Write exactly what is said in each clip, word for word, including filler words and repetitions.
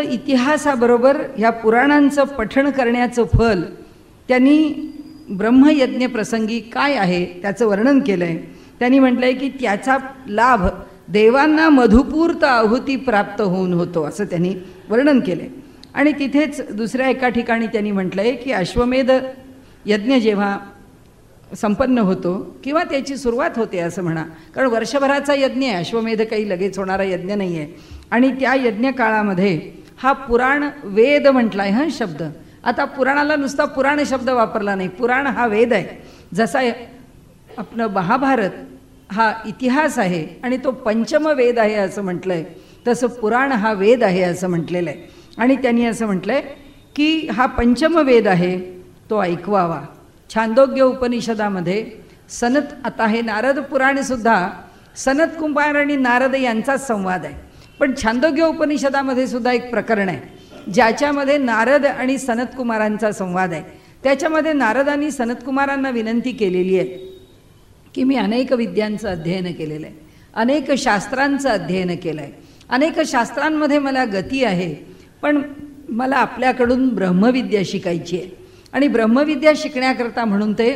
इतिहासाबरोबर ह्या पुराणांचं पठण करण्याचं फल त्यांनी ब्रह्मयज्ञ प्रसंगी काय आहे त्याचं वर्णन केलं आहे. त्यांनी म्हटलं आहे की त्याचा लाभ देवांना मधुपूर्त आहुती प्राप्त होऊन होतो असं त्यांनी वर्णन केलं आहे. आणि तिथेच दुसऱ्या एका ठिकाणी त्यांनी म्हटलं आहे की अश्वमेध यज्ञ जेव्हा संपन्न होतो किंवा त्याची सुरुवात होते असं म्हणा, कारण वर्षभराचा यज्ञ आहे, अश्वमेध काही लगेच होणारा यज्ञ नाही आहे. आणि त्या यज्ञ काळामध्ये हा पुराण वेद म्हटला आहे हा शब्द. आता पुराणाला नुसता पुराण शब्द वापरला नाही, पुराण हा वेद आहे. जसा आपलं महाभारत हा इतिहास आहे आणि तो पंचम वेद आहे असं म्हटलं आहे, तसं पुराण हा वेद आहे असं म्हटलेलं आहे. आणि त्यांनी असं म्हटलं आहे की हा पंचम वेद आहे तो ऐकवावा. छांदोग्य उपनिषदामध्ये सनत, आता हे नारद पुराणसुद्धा सनत कुमार आणि नारद यांचाच संवाद आहे, पण छांदोग्य उपनिषदामध्ये सुद्धा एक प्रकरण आहे ज्याच्यामध्ये नारद आणि सनत कुमारांचा संवाद आहे. त्याच्यामध्ये नारदांनी सनत कुमारांना विनंती केलेली आहे की मी अनेक विद्यांचं अध्ययन केलेलं आहे, अनेक शास्त्रांचं अध्ययन केलं आहे, अनेक शास्त्रांमध्ये मला गती आहे, पण मला आपल्याकडून ब्रह्मविद्या शिकायची आहे. आणि ब्रह्मविद्या शिकण्याकरता म्हणून ते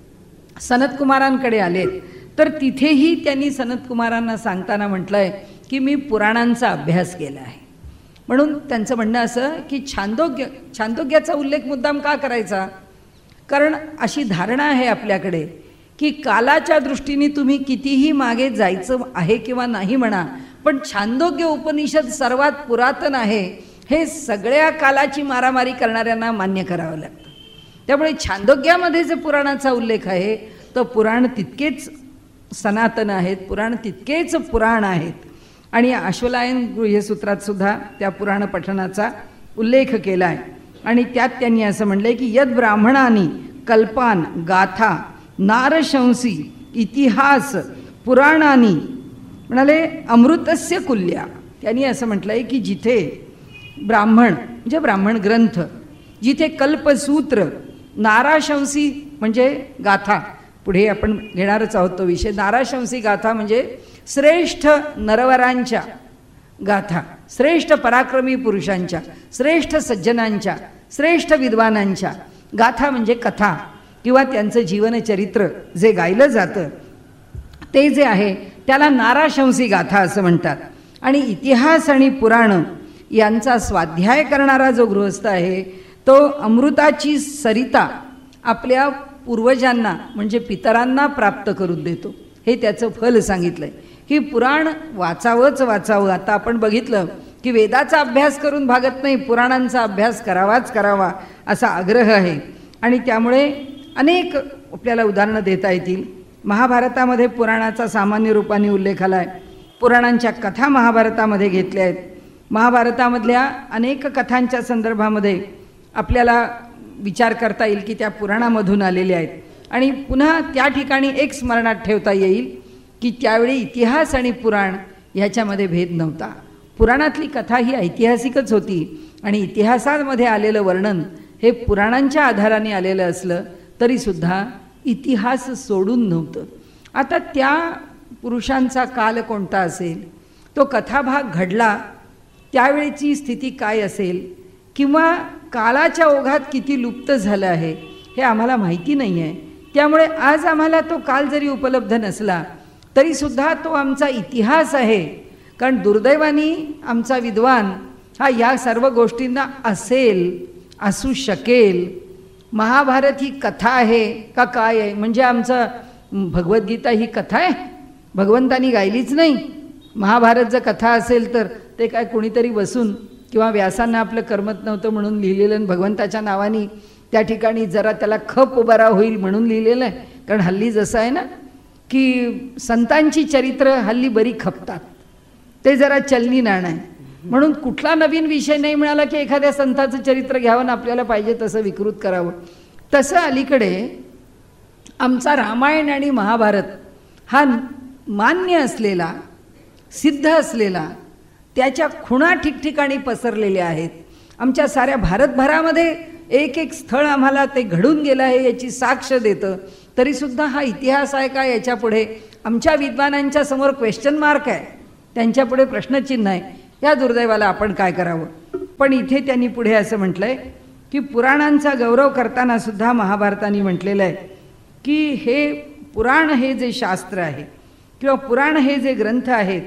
सनत कुमारांकडे आलेत. तर तिथेही त्यांनी सनत कुमारांना सांगताना म्हटलं आहे की मी पुराणांचा अभ्यास केला आहे. म्हणून त्यांचं म्हणणं असं की छांदोग्य, छांदोग्याचा उल्लेख मुद्दाम का करायचा, कारण अशी धारणा आहे आपल्याकडे की कालाच्या दृष्टीने तुम्ही कितीही मागे जायचं आहे किंवा नाही म्हणा, पण छांदोग्य उपनिषद सर्वात पुरातन आहे हे सगळ्या कालाची मारामारी करणाऱ्यांना मान्य करावं लागतं. त्यामुळे छांदोग्यामध्ये जे पुराणाचा उल्लेख आहे तो पुराण तितकेच सनातन आहेत, पुराण तितकेच पुराण आहेत. आणि अश्वलायन गृह्यसूत्रात सुद्धा त्या पुराण पठणाचा उल्लेख केला आहे. आणि त्यात त्यांनी असं म्हटलं की यद ब्राह्मणांनी कल्पान गाथा नारशंसी इतिहास पुराणानी म्हणाले अमृतस्य कुल्या. त्यांनी असं म्हटलं आहे की जिथे ब्राह्मण म्हणजे ब्राह्मण ग्रंथ, जिथे कल्पसूत्र, नाराशंसी म्हणजे गाथा, पुढे आपण घेणारच आहोत तो विषय. नाराशंसी गाथा म्हणजे श्रेष्ठ नरवरांच्या गाथा, श्रेष्ठ पराक्रमी पुरुषांच्या, श्रेष्ठ सज्जनांच्या, श्रेष्ठ विद्वानांच्या गाथा म्हणजे कथा किंवा त्यांचं जीवनचरित्र जे गायलं जातं ते जे आहे त्याला नाराशंसी गाथा असं म्हणतात. आणि इतिहास आणि पुराण यांचा स्वाध्याय करणारा जो गृहस्थ आहे तो अमृताची सरिता आपल्या पूर्वजांना म्हणजे पितरांना प्राप्त करून देतो. हे त्याचं फल सांगितलं आहे की पुराण वाचावंच वाचावं. आता आपण बघितलं की वेदाचा अभ्यास करून भागत नाही, पुराणांचा अभ्यास करावाच करावा असा आग्रह आहे. आणि त्यामुळे अनेक आपल्याला उदाहरणं देता येतील. महाभारतामध्ये पुराणाचा सामान्य रूपाने उल्लेख आला आहे, पुराणांच्या कथा महाभारतामध्ये घेतल्या आहेत. महाभारतामधल्या अनेक कथांच्या संदर्भामध्ये आपल्याला विचार करता येईल की त्या पुराणामधून आलेल्या आहेत. आणि पुन्हा त्या ठिकाणी एक स्मरणात ठेवता येईल की त्यावेळी इतिहास आणि पुराण ह्याच्यामध्ये भेद नव्हता. पुराणातली कथा ही ऐतिहासिकच होती आणि इतिहासामध्ये आलेलं वर्णन हे पुराणांच्या आधाराने आलेलं असलं तरीसुद्धा इतिहास सोडून नव्हतं. आता त्या पुरुषांचा काल कोणता असेल, तो कथाभाग घडला त्यावेळेची स्थिती काय असेल, किंवा कालाच्या ओघात किती लुप्त झालं आहे हे आम्हाला माहिती नाही आहे. त्यामुळे आज आम्हाला तो काल जरी उपलब्ध नसला तरीसुद्धा तो आमचा इतिहास आहे. कारण दुर्दैवाने आमचा विद्वान हा या सर्व गोष्टींना असेल, असू शकेल. महाभारत ही कथा आहे का काय आहे, म्हणजे आमचं भगवद्गीता ही कथा आहे, भगवंतानी गायलीच नाही. महाभारत जर कथा असेल तर ते काय कोणीतरी बसून किंवा व्यासांना आपलं करमत नव्हतं म्हणून लिहिलेलं, भगवंताच्या नावाने त्या ठिकाणी जरा त्याला खप उभारा होईल म्हणून लिहिलेलं आहे. कारण हल्ली जसं आहे ना की संतांची चरित्र हल्ली बरी खपतात, ते जरा चलनी नाणं आहे. म्हणून कुठला नवीन विषय नाही मिळाला की एखाद्या संताचं चरित्र घ्यावं आणि आपल्याला पाहिजे तसं विकृत करावं. तसं अलीकडे आमचा रामायण आणि महाभारत हा मान्य असलेला, सिद्ध असलेला, त्याच्या खुणा ठिकठिकाणी पसरलेल्या आहेत. आमच्या साऱ्या भारतभरामध्ये एक एक स्थळ आम्हाला ते घडून गेलं आहे याची साक्ष देतं. तरीसुद्धा हा इतिहास आहे का याच्यापुढे आमच्या विद्वानांच्या समोर क्वेश्चन मार्क आहे, त्यांच्यापुढे प्रश्नचिन्ह आहे. या दुर्दैवाला आपण काय करावं. पण इथे त्यांनी पुढे असं म्हटलंय की पुराणांचा गौरव करताना सुद्धा महाभारताने म्हटलेलं आहे की हे पुराण हे जे शास्त्र आहे किंवा पुराण हे जे ग्रंथ आहेत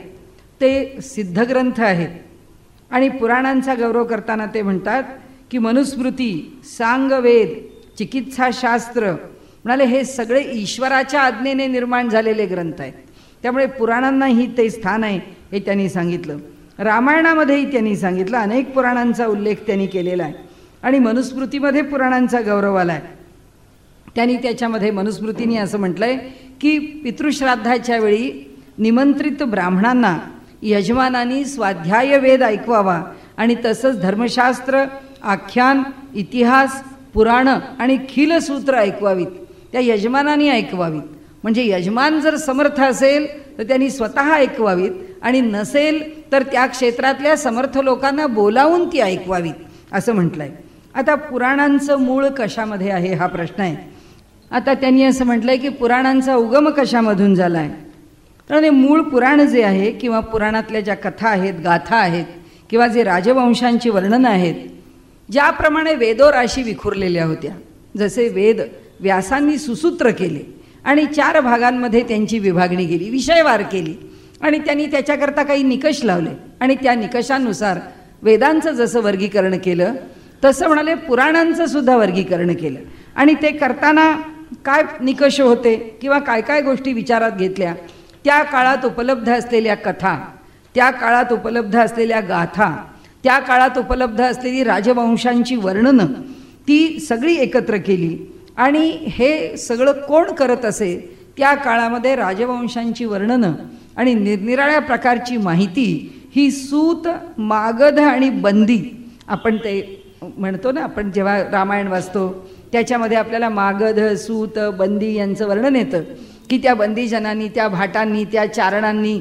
ते सिद्ध ग्रंथ आहेत. आणि पुराणांचा गौरव करताना ते म्हणतात की मनुस्मृती, सांगवेद, चिकित्साशास्त्र म्हणाले हे सगळे ईश्वराच्या आज्ञेने निर्माण झालेले ग्रंथ आहेत. त्यामुळे पुराणांनाही ते स्थान आहे हे त्यांनी सांगितलं. रामायणामध्येही त्यांनी सांगितलं, अनेक पुराणांचा उल्लेख त्यांनी केलेला आहे. आणि मनुस्मृतीमध्ये पुराणांचा गौरव आला आहे. त्यांनी त्याच्यामध्ये मनुस्मृतीने असं म्हटलंय की पितृश्राद्धाच्या वेळी निमंत्रित ब्राह्मणांना यजमानांनी स्वाध्याय वेद ऐकवावा आणि तसंच धर्मशास्त्र, आख्यान, इतिहास, पुराणं आणि खिलसूत्र ऐकवावीत. त्या यजमानांनी ऐकवावीत. म्हणजे यजमान जर समर्थ असेल तर त्यांनी स्वतः ऐकवावीत आणि नसेल तर त्या क्षेत्रातल्या समर्थ लोकांना बोलावून ती ऐकवावीत असं म्हटलंय. आता पुराणांचं मूळ कशामध्ये आहे हा प्रश्न आहे. आता त्यांनी असं म्हटलंय की पुराणांचा उगम कशामधून झाला आहे. तर मूळ पुराण जे आहे किंवा पुराणातल्या ज्या कथा आहेत, गाथा आहेत किंवा जे राजवंशांची वर्णनं आहेत, ज्याप्रमाणे वेदोराशी विखुरलेल्या होत्या, जसे वेद व्यासांनी सुसूत्र केले आणि चार भागांमध्ये त्यांची विभागणी केली, विषयवार केली आणि त्यांनी त्याच्याकरता काही निकष लावले आणि त्या निकषांनुसार वेदांचं जसं वर्गीकरण केलं तसं म्हणाले पुराणांचं सुद्धा वर्गीकरण केलं. आणि ते करताना काय निकष होते किंवा काय काय गोष्टी विचारात घेतल्या, त्या काळात उपलब्ध असलेल्या कथा, त्या काळात उपलब्ध असलेल्या गाथा, त्या काळात उपलब्ध असलेली राजवंशांची वर्णनं ती सगळी एकत्र केली. आणि हे सगळं कोण करत असे, त्या काळामध्ये राजवंशांची वर्णनं आणि निरनिराळ्या प्रकारची माहिती ही सूत, मागध आणि बंदी, आपण ते म्हणतो ना, आपण जेव्हा रामायण वाचतो त्याच्यामध्ये आपल्याला मागध, सूत, बंदी यांचं वर्णन येतं की त्या बंदीजनांनी, त्या भाटांनी, त्या चारणांनी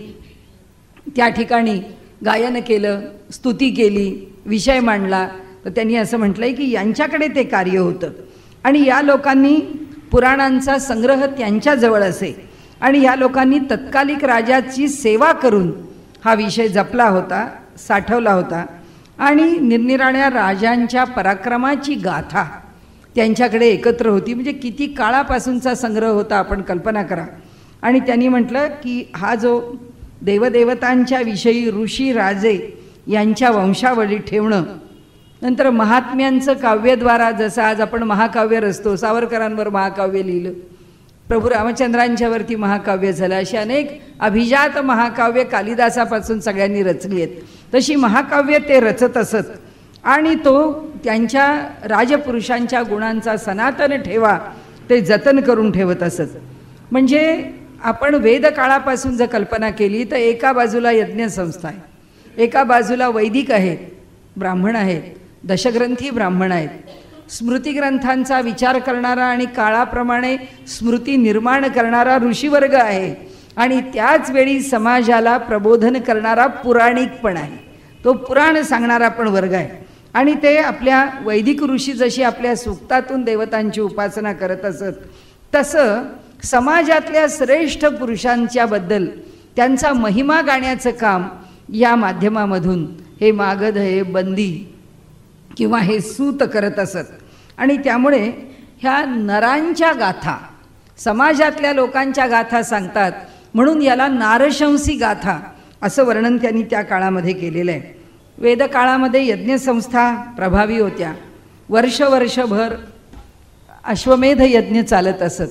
त्या ठिकाणी गायन केलं, स्तुती केली, विषय मांडला. तर त्यांनी असं म्हटलंय की यांच्याकडे ते कार्य होतं आणि या लोकांनी पुराणांचा संग्रह त्यांच्याजवळ असे आणि या लोकांनी तत्कालिक राजाची सेवा करून हा विषय जपला होता, साठवला होता. आणि निरनिराळ्या राजांच्या पराक्रमाची गाथा त्यांच्याकडे एकत्र होती. म्हणजे किती काळापासूनचा संग्रह होता आपण कल्पना करा. आणि त्यांनी म्हटलं की हा जो देवदेवतांच्या विषयी ऋषी राजे यांच्या वंशावळी ठेवणं, नंतर महात्म्यांचं काव्यद्वारा, जसं आज आपण महाकाव्य रचतो, सावरकरांवर महाकाव्य लिहिलं, प्रभू रामचंद्रांच्यावरती महाकाव्य झालं, अशी अनेक अभिजात महाकाव्य कालिदासापासून सगळ्यांनी रचली आहेत. तशी महाकाव्य ते रचत असत आणि तो त्यांच्या राजपुरुषांच्या गुणांचा सनातन ठेवा ते जतन करून ठेवत असत. म्हणजे आपण वेदकाळापासून जर कल्पना केली तर एका बाजूला यज्ञसंस्था आहे, एका बाजूला वैदिक आहेत, ब्राह्मण आहेत, दशग्रंथी ब्राह्मण आहेत, स्मृतिग्रंथांचा विचार करणारा आणि काळाप्रमाणे स्मृती निर्माण करणारा ऋषीवर्ग आहे आणि त्याच वेळी समाजाला प्रबोधन करणारा पुराणिक पण आहे, तो पुराण सांगणारा पण वर्ग आहे. आणि ते आपल्या वैदिक ऋषी जशी आपल्या सूक्तातून देवतांची उपासना करत असत, तसं समाजातल्या श्रेष्ठ पुरुषांच्या बद्दल त्यांचा महिमा गाण्याचं काम या माध्यमामधून हे मागध, हे बंदी किंवा हे सूत करत असत. आणि त्यामुळे ह्या नरांच्या गाथा, समाजातल्या लोकांच्या गाथा सांगतात, म्हणून याला नारशंसी गाथा असं वर्णन त्यांनी त्या काळामध्ये केलेलं आहे. वेदकाळामध्ये यज्ञसंस्था प्रभावी होत्या. वर्ष वर्षभर अश्वमेध यज्ञ चालत असत.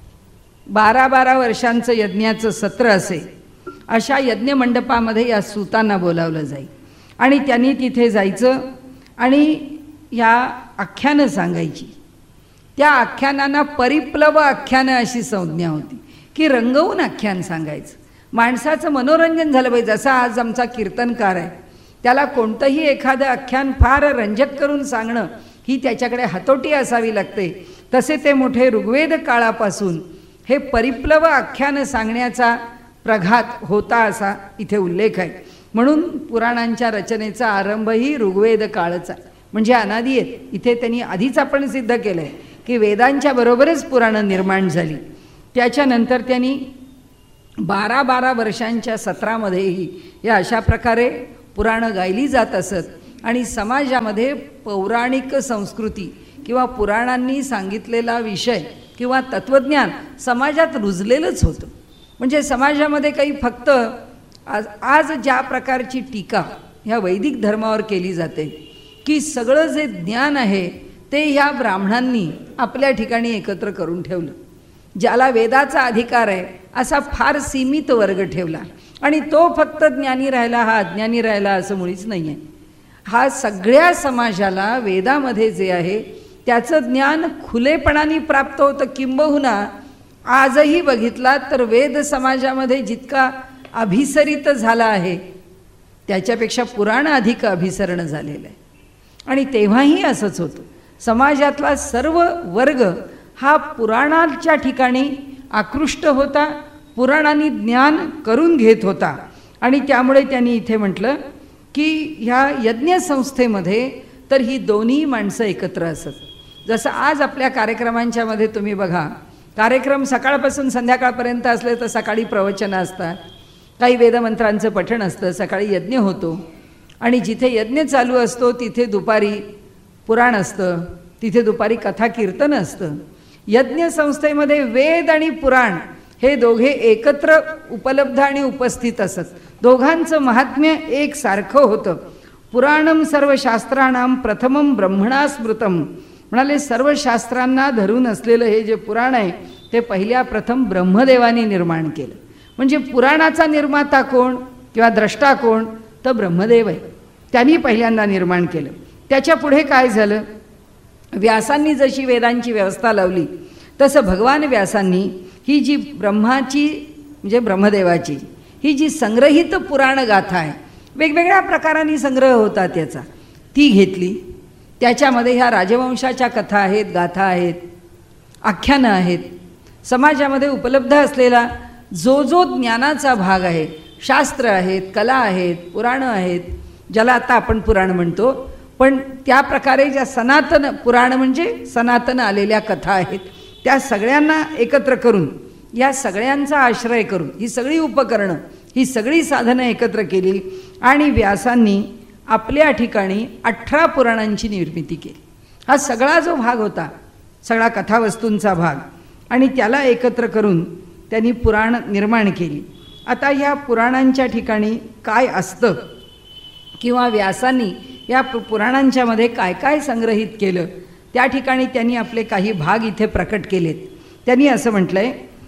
बारा बारा वर्षांचं यज्ञाचं सत्र असे. अशा यज्ञमंडपामध्ये या सूतांना बोलावलं जाई आणि त्यांनी तिथे जायचं आणि या आख्यानं सांगायची. त्या आख्यानांना परिप्लव आख्यानं अशी संज्ञा होती की रंगवून आख्यान सांगायचं, माणसाचं मनोरंजन झालं पाहिजे. जसा आज आमचा कीर्तनकार आहे, त्याला कोणतंही एखादं आख्यान फार रंजक करून सांगणं ही त्याच्याकडे हातोटी असावी लागते, तसे ते मोठे ऋग्वेद काळापासून हे परिप्लव आख्यानं सांगण्याचा प्रघात होता असा इथे उल्लेख आहे. म्हणून पुराणांच्या रचनेचा आरंभही ऋग्वेद काळचा, म्हणजे अनादी आहेत. इथे त्यांनी आधीच आपण सिद्ध केलं आहे की वेदांच्या बरोबरच पुराणं निर्माण झाली. त्याच्यानंतर त्यांनी बारा बारा वर्षांच्या सत्रामध्येही या अशा प्रकारे पुराणं गायली जात असत आणि समाजामध्ये पौराणिक संस्कृती किंवा पुराणांनी सांगितलेला विषय किंवा तत्त्वज्ञान समाजात रुजलेलंच होतं. म्हणजे समाजामध्ये काही फक्त आज आज ज्या प्रकारची टीका ह्या वैदिक धर्मावर केली जाते की सगळं जे ज्ञान आहे ते ह्या ब्राह्मणांनी आपल्या ठिकाणी एकत्र करून ठेवलं. ज्याला वेदाचा अधिकार आहे असा फार सीमित वर्ग ठेवला आणि तो फक्त ज्ञानी राहिला हा अज्ञानी राहिला असं मुळीच नाही आहे. हा सगळ्या समाजाला वेदामध्ये जे आहे त्याचं ज्ञान खुलेपणाने प्राप्त होतं. किंबहुना आजही बघितला तर वेद समाजामध्ये जितका अभिसरित झाला आहे त्याच्यापेक्षा पुराण अधिक अभिसरण झालेलं आहे. आणि तेव्हाही असंच होतं. समाजातला सर्व वर्ग हा पुराणाच्या ठिकाणी आकृष्ट होता, पुराणांनी ज्ञान करून घेत होता. आणि त्यामुळे त्यांनी इथे म्हटलं की ह्या यज्ञसंस्थेमध्ये तर ही दोन्ही माणसं एकत्र असत. जसं आज आपल्या कार्यक्रमांच्या मध्ये तुम्ही बघा, कार्यक्रम सकाळपासून संध्याकाळपर्यंत असले तर सकाळी प्रवचनं असतात, काही वेदमंत्रांचं पठण असतं, सकाळी यज्ञ होतो आणि जिथे यज्ञ चालू असतो तिथे दुपारी पुराण असतं, तिथे दुपारी कथा कीर्तन असतं. यज्ञ संस्थेमध्ये वेद आणि पुराण हे दोघे एकत्र उपलब्ध आणि उपस्थित असत. दोघांचं महात्म्य एक सारखं होतं. पुराणम सर्व शास्त्राणाम प्रथमम ब्रह्मणा स्मृतम म्हणाले, सर्व शास्त्रांना धरून असलेलं हे जे पुराण आहे ते पहिल्या प्रथम ब्रह्मदेवाने निर्माण केलं. म्हणजे पुराणाचा निर्माता कोण किंवा द्रष्टा कोण तर ब्रह्मदेव आहे. त्यांनी पहिल्यांदा निर्माण केलं. त्याच्या पुढे काय झालं, व्यासांनी जशी वेदांची व्यवस्था लावली तसं भगवान व्यासांनी ही जी ब्रह्माची म्हणजे ब्रह्मदेवाची ही जी संग्रहित पुराण गाथा आहे, वेगवेगळ्या प्रकारांनी संग्रह होता त्याचा, ती घेतली. त्याच्यामध्ये ह्या राजवंशाच्या कथा आहेत, गाथा आहेत, आख्यानं आहेत. समाजामध्ये उपलब्ध असलेला जो जो ज्ञानाचा भाग आहे, शास्त्र आहेत, कला आहेत, पुराणं आहेत, ज्याला आता आपण पुराण म्हणतो, पण त्या प्रकारे ज्या सनातन पुराण म्हणजे सनातन आलेल्या कथा आहेत त्या सगळ्यांना एकत्र करून, या सगळ्यांचा आश्रय करून ही सगळी उपकरणं, ही सगळी साधनं एकत्र केली आणि व्यासांनी आपल्या ठिकाणी अठरा पुराणांची निर्मिती केली. हा सगळा जो भाग होता, सगळा कथावस्तूंचा भाग, आणि त्याला एकत्र करून त्यांनी पुराण निर्माण केली. आता ह्या पुराणांच्या ठिकाणी काय असतं किंवा व्यासांनी या पुराणांच्या मध्ये काय काय संग्रहित केलं त्या ठिकाणी त्यांनी आपले काही भाग इथे प्रकट केलेत. त्यांनी असं म्हटलंय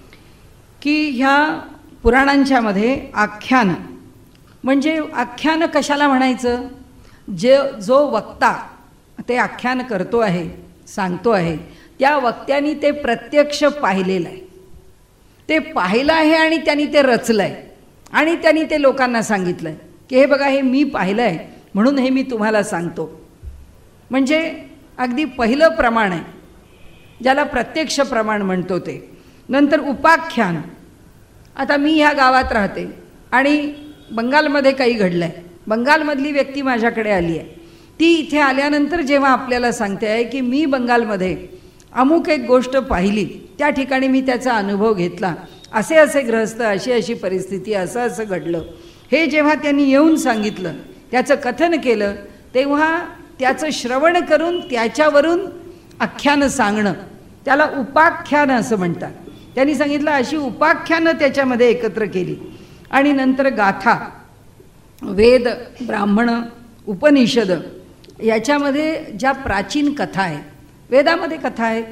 की ह्या पुराणांच्या मध्ये आख्यान म्हणजे आख्यान कशाला म्हणायचं, जे जो वक्ता ते आख्यान करतो आहे, सांगतो आहे, त्या वक्त्याने ते प्रत्यक्ष पाहिलेलं आहे, ते पाहिलं आहे आणि त्यांनी ते रचलं आहे आणि त्यांनी ते लोकांना सांगितलं आहे की हे बघा, हे मी पाहिलं आहे म्हणून हे मी तुम्हाला सांगतो. म्हणजे अगदी पहिलं प्रमाण आहे ज्याला प्रत्यक्ष प्रमाण म्हणतो ते. नंतर उपाख्यान, आता मी ह्या गावात राहते आणि बंगालमध्ये काही घडलं आहे, बंगालमधली व्यक्ती माझ्याकडे आली आहे, ती इथे आल्यानंतर जेव्हा आपल्याला सांगते आहे की मी बंगालमध्ये अमुक एक गोष्ट पाहिली, त्या ठिकाणी मी त्याचा अनुभव घेतला, असे असे ग्रहस्थ, अशी अशी परिस्थिती, असं असं घडलं, हे जेव्हा त्यांनी येऊन सांगितलं, त्याचं कथन केलं, तेव्हा त्याचं श्रवण करून त्याच्यावरून आख्यानं सांगणं त्याला उपाख्यान असं म्हणतात. त्यांनी सांगितलं अशी उपाख्यानं त्याच्यामध्ये एकत्र केली. आणि नंतर गाथा, वेद, ब्राह्मण, उपनिषद याच्यामध्ये ज्या प्राचीन कथा आहेत, वेदामध्ये कथा आहेत,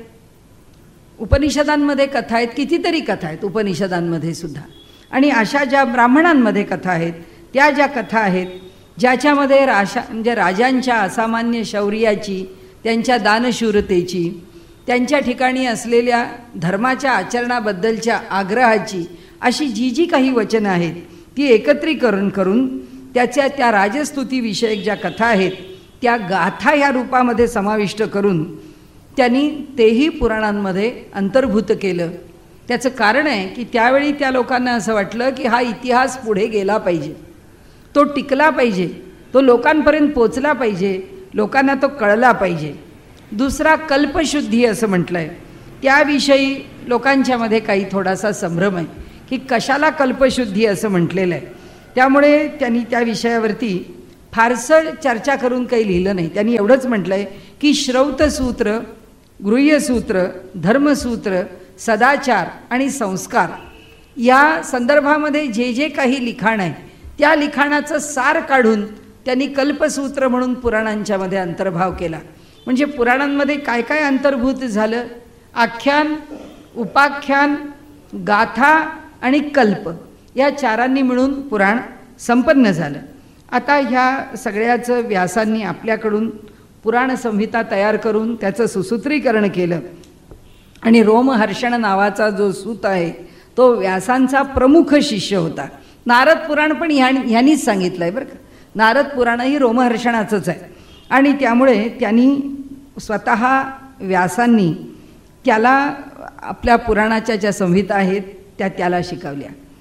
उपनिषदांमध्ये कथा आहेत, कितीतरी कथा आहेत उपनिषदांमध्ये सुद्धा, आणि अशा ज्या ब्राह्मणांमध्ये कथा आहेत त्या ज्या कथा आहेत ज्याच्यामध्ये राशा म्हणजे राजांच्या असामान्य शौर्याची, त्यांच्या दानशूरतेची, त्यांच्या ठिकाणी असलेल्या धर्माच्या आचरणाबद्दलच्या आग्रहाची, अशी जी जी काही वचनं आहेत ती एकत्रीकरण करून त्याच्या त्या राजस्तुतीविषयक ज्या कथा आहेत त्या गाथा ह्या रूपामध्ये समाविष्ट करून त्यांनी तेही पुराणांमध्ये अंतर्भूत केलं. त्याचं कारण आहे की त्यावेळी त्या लोकांना असं वाटलं की हा इतिहास पुढे गेला पाहिजे, तो टिकला पाहिजे, तो लोकांपर्यंत पोचला पाहिजे, लोकांना तो कळला पाहिजे. दुसरा कल्पशुद्धी असं म्हटलं आहे, त्याविषयी लोकांच्यामध्ये काही थोडासा संभ्रम आहे की कशाला कल्पशुद्धी असं म्हटलेलं आहे. त्यामुळे त्यांनी त्या विषयावरती फारसं चर्चा करून काही लिहिलं नाही. त्यांनी एवढंच म्हटलं आहे की श्रौतसूत्र, गृह्यसूत्र, धर्मसूत्र, सदाचार आणि संस्कार या संदर्भामध्ये जे जे काही लिखाण आहे त्या लिखाणाचं सार काढून त्यांनी कल्पसूत्र म्हणून पुराणांच्यामध्ये अंतर्भाव केला. म्हणजे पुराणांमध्ये काय काय अंतर्भूत झालं, आख्यान, उपाख्यान, गाथा आणि कल्प या चारांनी मिळून पुराण संपन्न झालं. आता ह्या सगळ्याचं व्यासांनी आपल्याकडून पुराण संहिता तयार करून त्याचं सुसूत्रीकरण केलं. आणि रोमहर्षण नावाचा जो सूत आहे तो व्यासांचा प्रमुख शिष्य होता. नारद पुराण पण ह्या ह्यांनीच सांगितलं आहे बरं का. नारद पुराणही रोमहर्षणाचंच आहे. आणि त्यामुळे त्यांनी स्वतः व्यासांनी त्याला आपल्या पुराणाच्या ज्या संहिता आहेत त्या त्याला शिकवल्या.